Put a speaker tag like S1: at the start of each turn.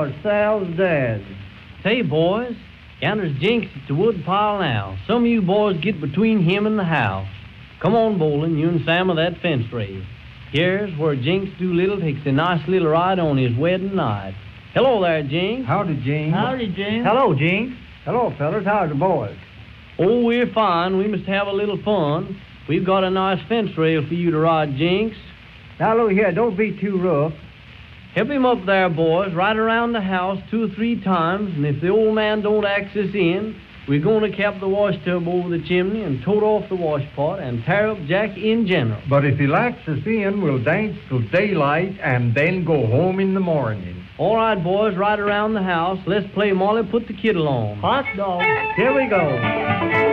S1: ourselves dead.
S2: Say, boys, yonder's Jinx at the wood pile now. Some of you boys get between him and the house. Come on, Bolin, you and Sam of that fence raise. Here's where Jinx Doolittle takes a nice little ride on his wedding night. Hello there, Jinx.
S1: Howdy, Jinx.
S3: Howdy, Jinx.
S1: Hello, Jinx. Hello, fellas. How's the boys?
S2: Oh, we're fine. We must have a little fun. We've got a nice fence rail for you to ride, Jinx.
S1: Now, look here. Don't be too rough.
S2: Help him up there, boys. Ride around the house 2 or 3 times, and if the old man don't access in, we're going to cap the wash tub over the chimney and tote off the wash pot and tear up Jack in general.
S1: But if he lacks us in, we'll dance till daylight and then go home in the morning.
S2: All right, boys, ride around the house. Let's play Molly Put the Kettle On.
S3: Hot dog.
S1: Here we go.